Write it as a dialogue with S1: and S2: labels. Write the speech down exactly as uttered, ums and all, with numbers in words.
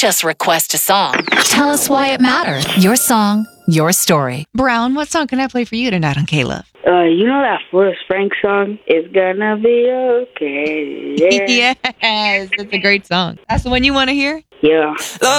S1: just request a song. Tell us why it matters. Your song, your story.
S2: Brown, what song can I play for you tonight on K-Love?
S3: Uh, you know that Forrest Frank song? It's gonna be okay. Yeah.
S2: Yes, it's a great song. That's the one you want to hear?
S3: Yeah.